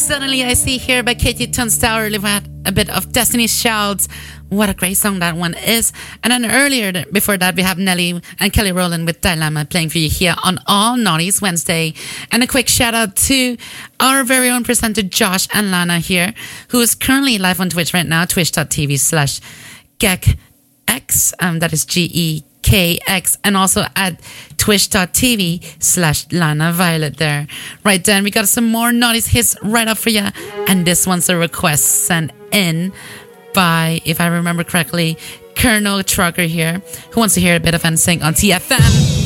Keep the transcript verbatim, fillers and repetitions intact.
Suddenly I See here by Katie Tunstall. We've had a bit of Destiny's Child. What a great song that one is. And then earlier, before that, we have Nelly and Kelly Rowland with Dilemma playing for you here on All Naughties Wednesday. And a quick shout out to our very own presenter, Josh and Lana here, who is currently live on Twitch right now, twitch.tv slash gekx. Um, that is G E K X. And also at twitch.tv slash Lana Violet there. Right then, we got some more Naughties hits right up for you. And this one's a request sent in by, if I remember correctly, Colonel Trucker here, who wants to hear a bit of N Sync on T F M.